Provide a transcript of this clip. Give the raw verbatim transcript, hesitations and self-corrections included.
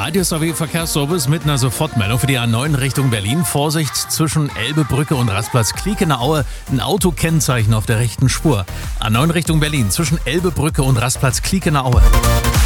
Radio S A W Verkehrsservice mit einer Sofortmeldung für die A neun Richtung Berlin. Vorsicht zwischen Elbebrücke und Rastplatz Kliekener Aue. Ein Autokennzeichen auf der rechten Spur. A neun Richtung Berlin zwischen Elbebrücke und Rastplatz Kliekener Aue.